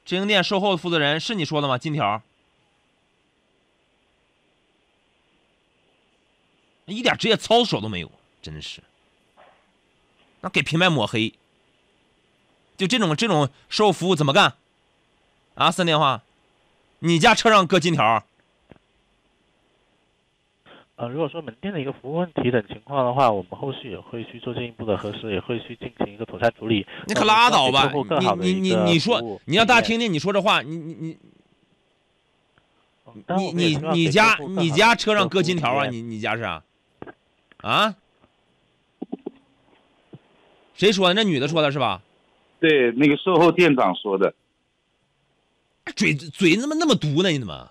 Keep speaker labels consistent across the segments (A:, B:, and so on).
A: 直营店售后负责人是你说的吗？金条，一点职业操守都没有，真是。那给品牌抹黑，就这种售后服务怎么干？啊，私人电话，你家车上搁金条？
B: 如果说门店的一个服务问题等情况的话，我们后续也会去做进一步的核实，也会去进行一个妥善处理。
A: 你可拉倒吧！
B: 你
A: 说你让大家听听你说这话，你家车上搁金条啊？你家是啊？啊？谁说的？那女的说的是吧？
C: 对，那个售后店长说的。
A: 嘴那么毒呢？你怎么？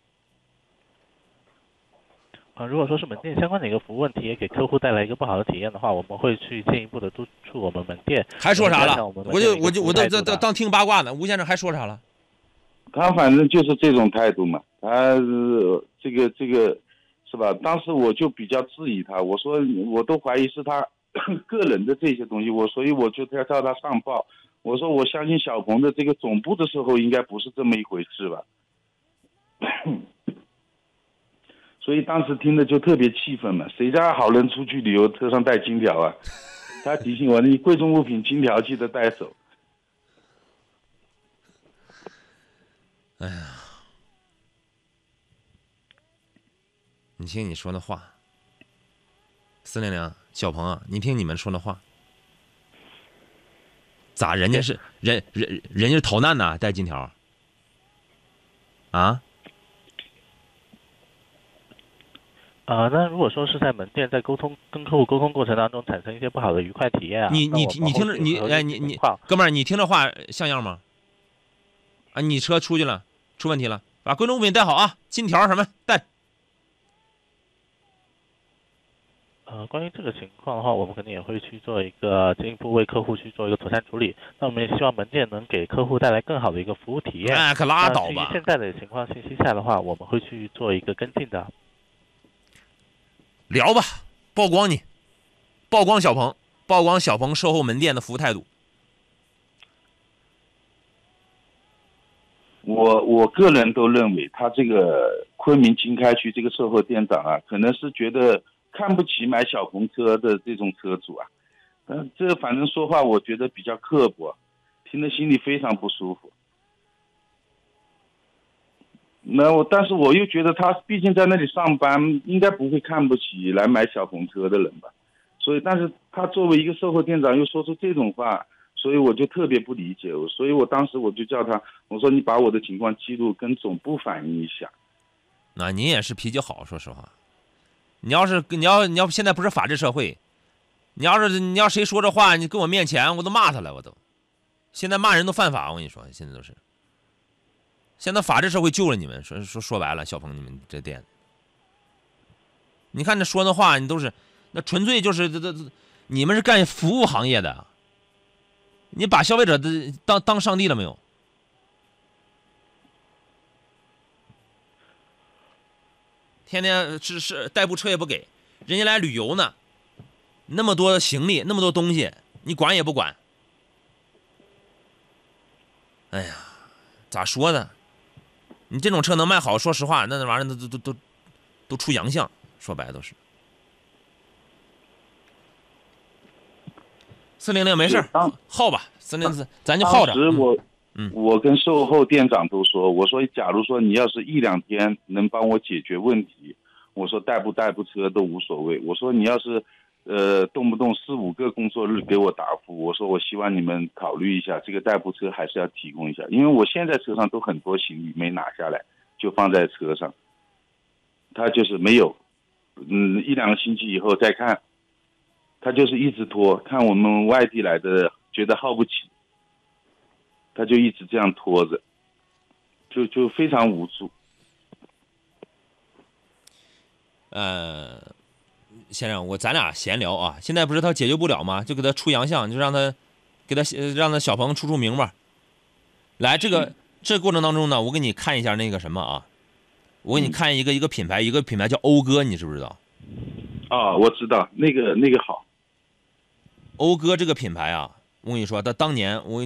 B: 如果说是门店相关的一个服务问题，也给客户带来一个不好的体验的话，我们会去进一步的督促我们门店。
A: 还说啥了？我都当听八卦呢。吴先生还说啥了？
C: 他反正就是这种态度嘛。他这个是吧？当时我就比较质疑他，我说我都怀疑是他个人的这些东西，所以我就要叫他上报。我说我相信小鹏的这个总部的时候应该不是这么一回事吧。所以当时听的就特别气愤嘛，谁家好人出去旅游车上带金条啊？他提醒我，你贵重物品金条记得带手。
A: 哎呀，你听你说的话，400小鹏啊，你听你们说的话，咋人家是人家是逃难呐，带金条啊？
B: 那如果说是在门店在跟客户沟通过程当中产生一些不好的愉快体验啊，
A: 你听着哥们儿，你听这话像样吗？啊，你车出去了，出问题了，把贵重物品带好啊，金条什么带。
B: 关于这个情况的话，我们肯定也会去做一个进一步为客户去做一个妥善处理。那我们也希望门店能给客户带来更好的一个服务体验。
A: 哎，可拉倒吧！
B: 现在的情况信息下的话，我们会去做一个跟进的。
A: 聊吧，曝光你，曝光小鹏，曝光小鹏售后门店的服务态度。
C: 我个人都认为，他这个昆明经开区这个售后店长啊，可能是觉得看不起买小鹏车的这种车主啊。这反正说话我觉得比较刻薄，听得心里非常不舒服。但是我又觉得他毕竟在那里上班，应该不会看不起来买小鹏车的人吧。所以，但是他作为一个售后店长又说出这种话，所以我就特别不理解。所以我当时我就叫他，我说你把我的情况记录跟总部反映一下。
A: 那您也是脾气好，说实话。你要现在不是法治社会，你要谁说这话，你跟我面前我都骂他了，我都。现在骂人都犯法，我跟你说，现在都是。现在法治社会救了你们，说白了，小鹏你们这店，你看这说的话，你都是那纯粹就是你们是干服务行业的，你把消费者当上帝了没有？天天是代步车也不给，人家来旅游呢，那么多行李，那么多东西，你管也不管。哎呀，咋说呢？你这种车能卖好，说实话，那玩意儿都出洋相，说白了都是。400没事，耗吧，404咱就耗着。
C: 当时我跟售后店长都说，我说假如说你要是1-2天能帮我解决问题，我说代步车都无所谓。我说你要是动不动4-5个工作日给我答复，我说我希望你们考虑一下，这个代步车还是要提供一下，因为我现在车上都很多行李没拿下来，就放在车上，他就是没有，1-2个星期以后再看，他就是一直拖，看我们外地来的觉得耗不起，他就一直这样拖着，就非常无助。
A: 先生，咱俩闲聊啊。现在不是他解决不了吗？就给他出洋相，就让他小鹏出名吧。来，这过程当中呢，我给你看一下那个什么啊，我给你看一个品牌，一个品牌叫讴歌，你知不知道？
C: 我知道那个好。
A: 讴歌这个品牌啊，我跟你说，他当年